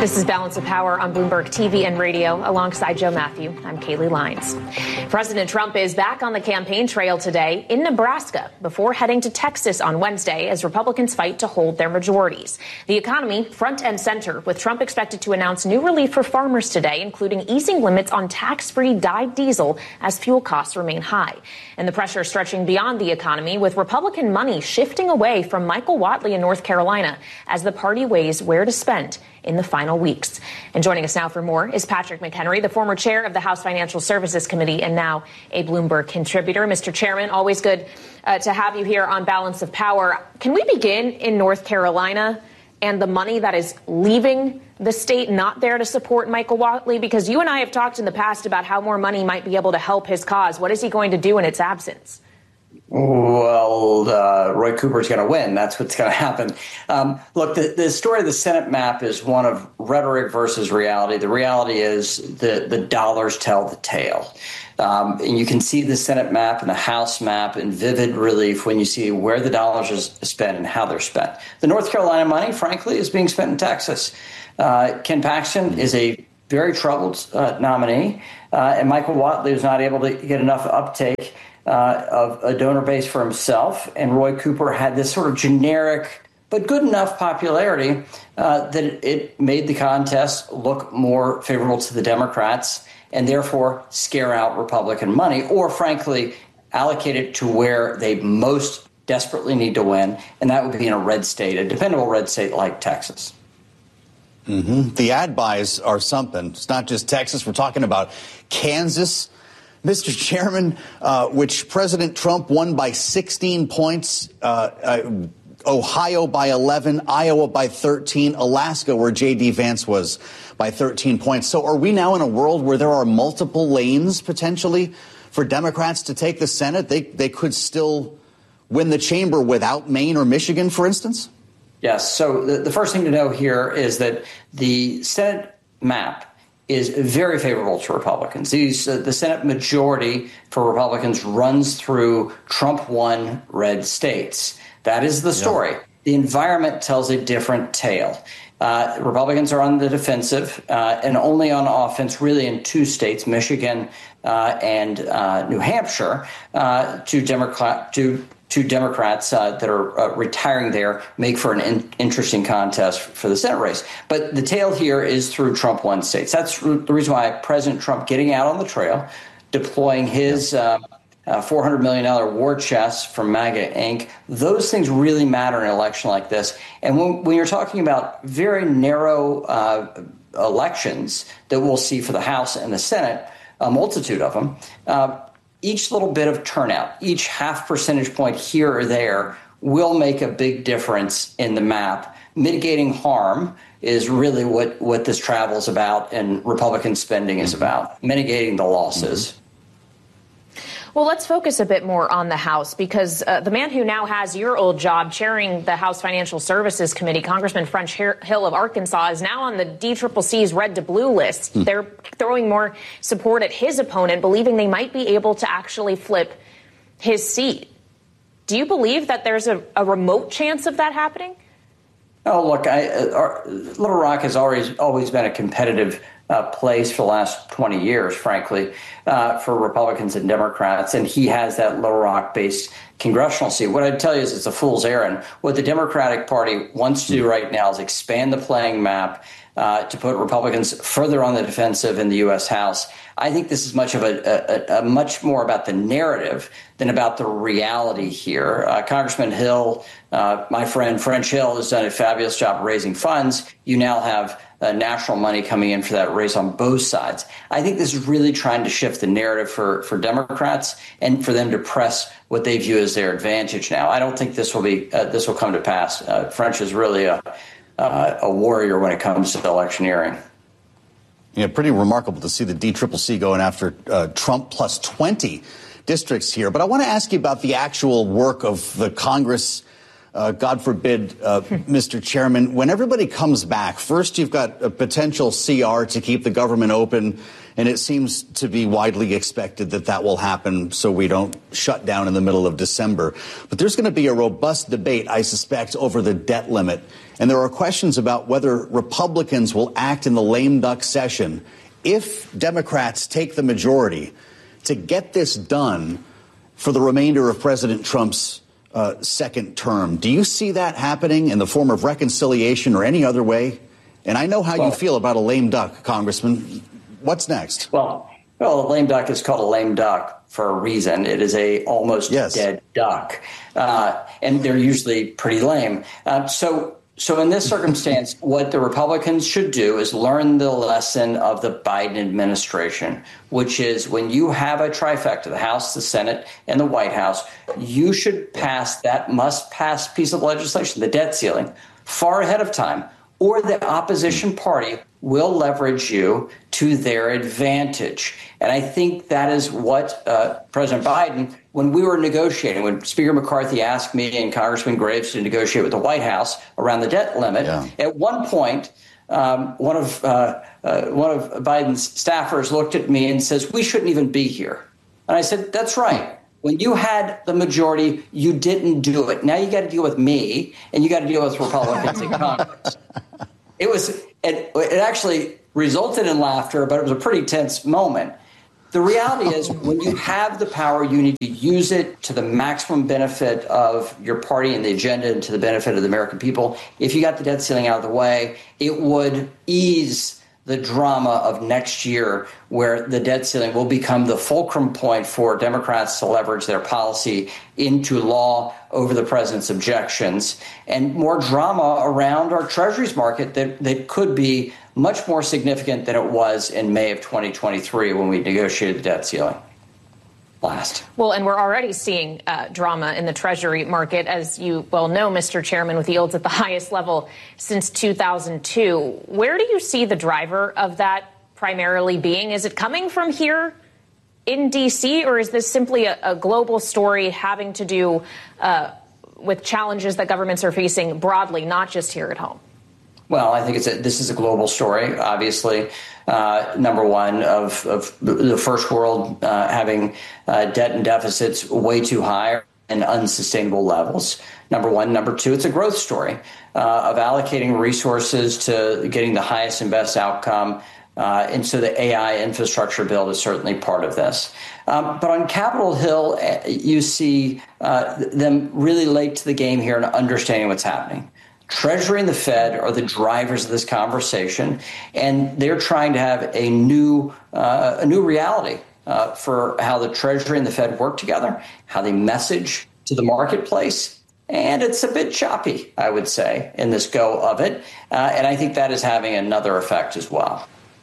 This is Balance of Power on Bloomberg TV and radio. Alongside Joe Matthew, I'm Kaylee Lyons. President Trump is back on the campaign trail today in Nebraska before heading to Texas on Wednesday as Republicans fight to hold their majorities. The economy front and center, with Trump expected to announce new relief for farmers today, including easing limits on tax-free dyed diesel as fuel costs remain high. And the pressure stretching beyond the economy, with Republican money shifting away from Michael Whatley in North Carolina as the party weighs where to spend in the final weeks. And joining us now for more is Patrick McHenry, the former chair of the House Financial Services Committee and now a Bloomberg contributor. Mr. Chairman, always good to have you here on Balance of Power. Can we begin in North Carolina and the money that is leaving the state, not there to support Michael Whatley? Because you and I have talked in the past about how more money might be able to help his cause. What is he going to do in its absence? Well, Roy Cooper's going to win. That's what's going to happen. Look, the story of the Senate map is one of rhetoric versus reality. The reality is the dollars tell the tale. And you can see the Senate map and the House map in vivid relief when you see where the dollars are spent and how they're spent. The North Carolina money, frankly, is being spent in Texas. Ken Paxton is a very troubled nominee, and Michael Whatley was not able to get enough uptake of a donor base for himself, and Roy Cooper had this sort of generic but good enough popularity that it made the contest look more favorable to the Democrats and therefore scare out Republican money, or frankly, allocate it to where they most desperately need to win, and that would be in a red state, a dependable red state like Texas. Mm-hmm. The ad buys are something. It's not just Texas. We're talking about Kansas, Mr. Chairman, which President Trump won by 16 points, Ohio by 11, Iowa by 13, Alaska, where J.D. Vance was, by 13 points. So are we now in a world where there are multiple lanes potentially for Democrats to take the Senate? They could still win the chamber without Maine or Michigan, for instance? Yes. So the first thing to know here is that the Senate map is very favorable to Republicans. The Senate majority for Republicans runs through Trump-won red states. That is the story. Yeah. The environment tells a different tale. Republicans are on the defensive and only on offense really in two states, Michigan and New Hampshire, two Democrats that are retiring there make for an interesting contest for the Senate race. But the tale here is through Trump-won states. That's the reason why President Trump getting out on the trail, deploying his $400 million war chest from MAGA Inc., those things really matter in an election like this. And when you're talking about very narrow elections that we'll see for the House and the Senate, a multitude of them, each little bit of turnout, each half percentage point here or there will make a big difference in the map. Mitigating harm is really what this travel is about and Republican spending is about, mitigating the losses. Well, let's focus a bit more on the House, because the man who now has your old job chairing the House Financial Services Committee, Congressman French Hill of Arkansas, is now on the DCCC's red to blue list. They're throwing more support at his opponent, believing they might be able to actually flip his seat. Do you believe that there's a remote chance of that happening? Oh, look, Little Rock has always been a competitive place for the last 20 years, frankly, for Republicans and Democrats. And he has that Little Rock-based congressional seat. What I'd tell you is it's a fool's errand. What the Democratic Party wants to do right now is expand the playing map to put Republicans further on the defensive in the U.S. House. I think this is much more about the narrative than about the reality here. Congressman Hill, my friend French Hill, has done a fabulous job raising funds. You now have national money coming in for that race on both sides. I think this is really trying to shift the narrative for Democrats and for them to press what they view as their advantage now. I don't think this will come to pass. French is really a warrior when it comes to electioneering. Yeah, pretty remarkable to see the DCCC going after Trump plus 20 districts here. But I want to ask you about the actual work of the Congress God forbid, Mr. Chairman, when everybody comes back, first you've got a potential CR to keep the government open, and it seems to be widely expected that that will happen so we don't shut down in the middle of December. But there's going to be a robust debate, I suspect, over the debt limit. And there are questions about whether Republicans will act in the lame duck session if Democrats take the majority to get this done for the remainder of President Trump's second term. Do you see that happening in the form of reconciliation or any other way? And I know how you feel about a lame duck, Congressman. What's next? Well, a lame duck is called a lame duck for a reason. It is a almost dead duck, and they're usually pretty lame. So in this circumstance, what the Republicans should do is learn the lesson of the Biden administration, which is when you have a trifecta, the House, the Senate, and the White House, you should pass that must-pass piece of legislation, the debt ceiling, far ahead of time, or the opposition party will leverage you to their advantage. And I think that is what President Biden, when we were negotiating, when Speaker McCarthy asked me and Congressman Graves to negotiate with the White House around the debt limit, at one point, one of Biden's staffers looked at me and says, "We shouldn't even be here." And I said, "That's right. When you had the majority, you didn't do it. Now you got to deal with me, and you got to deal with Republicans in Congress." It actually resulted in laughter, but it was a pretty tense moment. The reality is, when you have the power, you need to use it to the maximum benefit of your party and the agenda and to the benefit of the American people. If you got the debt ceiling out of the way, it would ease the drama of next year, where the debt ceiling will become the fulcrum point for Democrats to leverage their policy into law over the president's objections, and more drama around our treasuries market that could be much more significant than it was in May of 2023 when we negotiated the debt ceiling last. Well, and we're already seeing drama in the Treasury market, as you well know, Mr. Chairman, with yields at the highest level since 2002. Where do you see the driver of that primarily being? Is it coming from here in D.C., or is this simply a global story having to do with challenges that governments are facing broadly, not just here at home? Well, I think this is a global story, obviously. Number one, of the first world having debt and deficits way too high and unsustainable levels. Number one. Number two, it's a growth story of allocating resources to getting the highest and best outcome. And so the AI infrastructure bill is certainly part of this. But on Capitol Hill, you see them really late to the game here and understanding what's happening. Treasury and the Fed are the drivers of this conversation, and they're trying to have a new reality for how the Treasury and the Fed work together, how they message to the marketplace. And it's a bit choppy, I would say, in this go of it. And I think that is having another effect as well.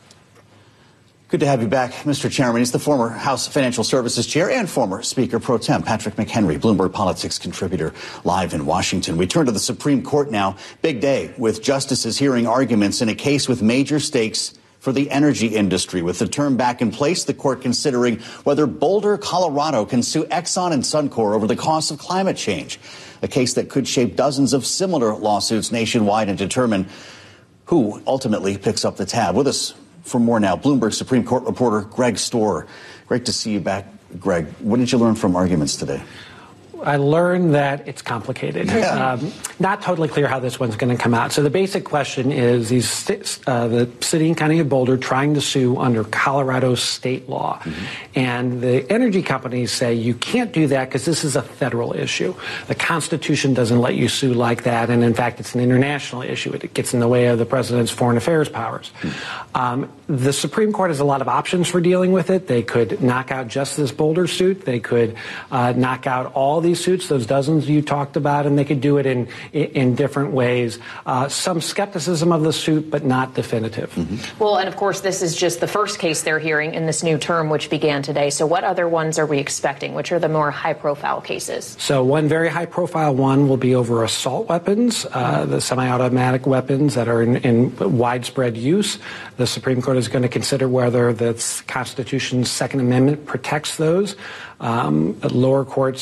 Good to have you back, Mr. Chairman. He's the former House Financial Services Chair and former Speaker Pro Tem Patrick McHenry, Bloomberg Politics contributor, live in Washington. We turn to the Supreme Court now. Big day with justices hearing arguments in a case with major stakes for the energy industry. With the term back in place, the court considering whether Boulder, Colorado can sue Exxon and Suncor over the cost of climate change, a case that could shape dozens of similar lawsuits nationwide and determine who ultimately picks up the tab. With us for more now, Bloomberg Supreme Court reporter Greg Stohr. Great to see you back, Greg. What did you learn from arguments today? I learned that it's complicated. Not totally clear how this one's going to come out. So the basic question is the city and county of Boulder trying to sue under Colorado state law. And the energy companies say you can't do that because this is a federal issue. The Constitution doesn't let you sue like that. And in fact, it's an international issue. It gets in the way of the president's foreign affairs powers. The Supreme Court has a lot of options for dealing with it. They could knock out just this Boulder suit. They could knock out all these suits, those dozens you talked about, and they could do it in different ways. Some skepticism of the suit, but not definitive. Well, and of course, this is just the first case they're hearing in this new term, which began today. So what other ones are we expecting? Which are the more high-profile cases? So one very high-profile one will be over assault weapons, the semi-automatic weapons that are in widespread use. The Supreme Court is going to consider whether the Constitution's Second Amendment protects those. Lower courts are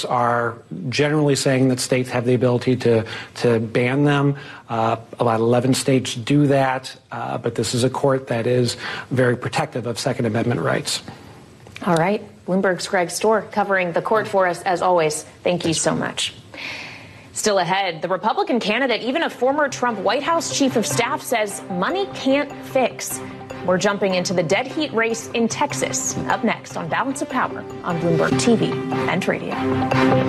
are generally saying that states have the ability to ban them. About 11 states do that, but this is a court that is very protective of Second Amendment rights. All right. Bloomberg's Greg Stohr covering the court for us, as always. Thank you so much. Still ahead, the Republican candidate, even a former Trump White House chief of staff, says money can't fix. We're jumping into the dead heat race in Texas. Up next on Balance of Power on Bloomberg TV and Radio.